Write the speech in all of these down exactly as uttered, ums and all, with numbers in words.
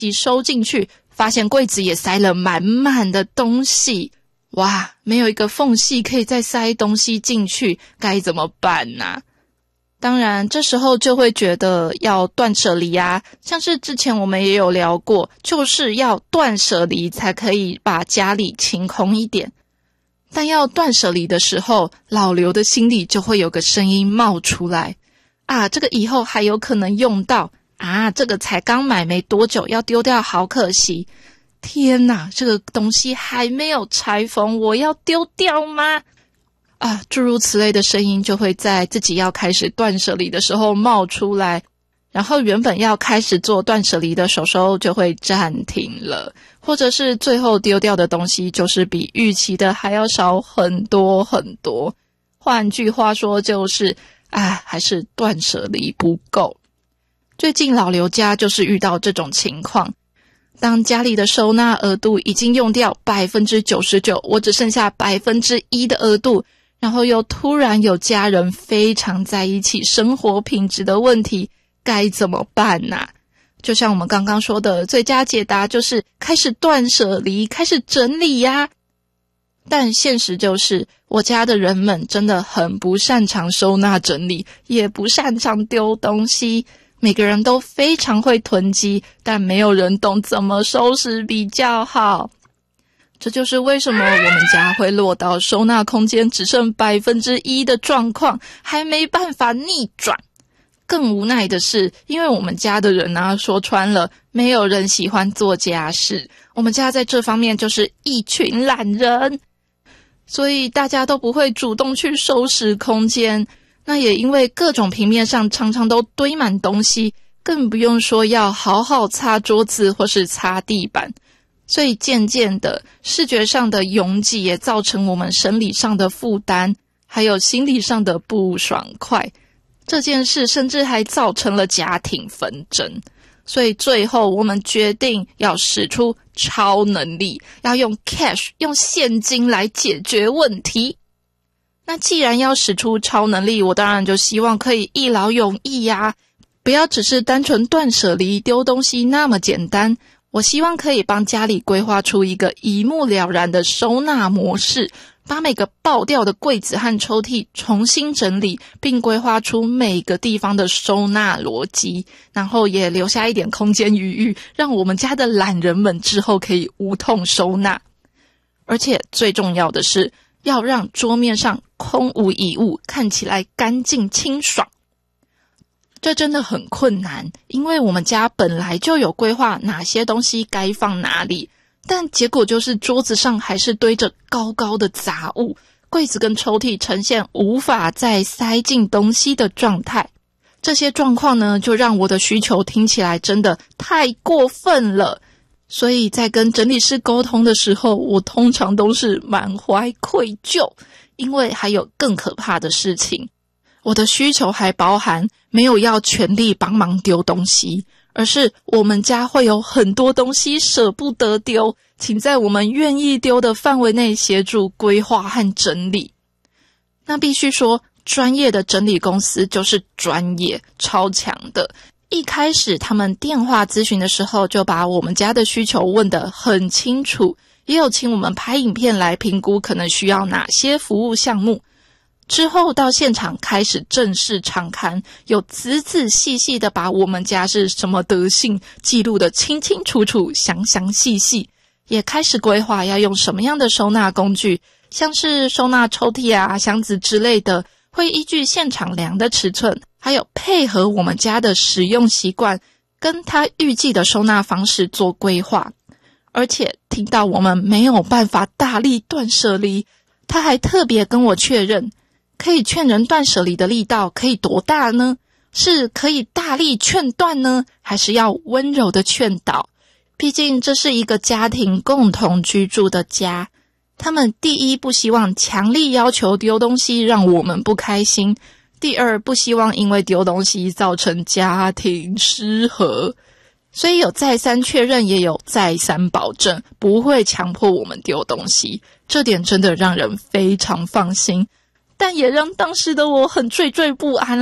收进去，发现柜子也塞了满满的东西。哇，没有一个缝隙可以再塞东西进去，该怎么办啊？当然这时候就会觉得要断舍离啊，像是之前我们也有聊过，就是要断舍离才可以把家里清空一点。但要断舍离的时候，老刘的心里就会有个声音冒出来，啊，这个以后还有可能用到啊，这个才刚买没多久要丢掉，好可惜。天哪，这个东西还没有拆封，我要丢掉吗？啊，诸如此类的声音就会在自己要开始断舍离的时候冒出来，然后原本要开始做断舍离的手手就会暂停了，或者是最后丢掉的东西就是比预期的还要少很多很多。换句话说就是啊，还是断舍离不够。最近老刘家就是遇到这种情况，当家里的收纳额度已经用掉 百分之九十九， 我只剩下 百分之一 的额度，然后又突然有家人非常在意起生活品质的问题，该怎么办啊？就像我们刚刚说的，最佳解答就是开始断舍离，开始整理呀。但现实就是我家的人们真的很不擅长收纳整理，也不擅长丢东西，每个人都非常会囤积，但没有人懂怎么收拾比较好。这就是为什么我们家会落到收纳空间只剩 百分之一 的状况，还没办法逆转。更无奈的是，因为我们家的人啊，说穿了，没有人喜欢做家事，我们家在这方面就是一群懒人，所以大家都不会主动去收拾空间。那也因为各种平面上常常都堆满东西，更不用说要好好擦桌子或是擦地板，所以渐渐的视觉上的拥挤也造成我们生理上的负担，还有心理上的不爽快。这件事甚至还造成了家庭纷争，所以最后我们决定要使出超能力，要用 cash 用现金来解决问题。那既然要使出超能力，我当然就希望可以一劳永逸呀，不要只是单纯断舍离丢东西那么简单。我希望可以帮家里规划出一个一目了然的收纳模式，把每个爆掉的柜子和抽屉重新整理，并规划出每个地方的收纳逻辑，然后也留下一点空间余裕，让我们家的懒人们之后可以无痛收纳。而且最重要的是，要让桌面上空无一物，看起来干净清爽。这真的很困难，因为我们家本来就有规划哪些东西该放哪里，但结果就是桌子上还是堆着高高的杂物，柜子跟抽屉呈现无法再塞进东西的状态。这些状况呢，就让我的需求听起来真的太过分了。所以在跟整理师沟通的时候，我通常都是满怀愧疚，因为还有更可怕的事情。我的需求还包含没有要全力帮忙丢东西，而是我们家会有很多东西舍不得丢，请在我们愿意丢的范围内协助规划和整理。那必须说，专业的整理公司就是专业，超强的。一开始他们电话咨询的时候，就把我们家的需求问得很清楚，也有请我们拍影片来评估可能需要哪些服务项目。之后到现场开始正式场勘，有仔仔细细的把我们家是什么德性记录得清清楚楚，详详细细，也开始规划要用什么样的收纳工具，像是收纳抽屉啊、箱子之类的，会依据现场量的尺寸，还有配合我们家的使用习惯，跟他预计的收纳方式做规划。而且听到我们没有办法大力断舍离，他还特别跟我确认，可以劝人断舍离的力道可以多大呢？是可以大力劝断呢，还是要温柔的劝导？毕竟这是一个家庭共同居住的家，他们第一不希望强力要求丢东西让我们不开心，第二不希望因为丢东西造成家庭失和。所以有再三确认，也有再三保证不会强迫我们丢东西，这点真的让人非常放心，但也让当时的我很惴惴不安啦。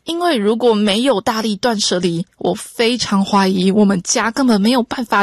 因为如果没有大力断舍离，我非常怀疑我们家根本没有办法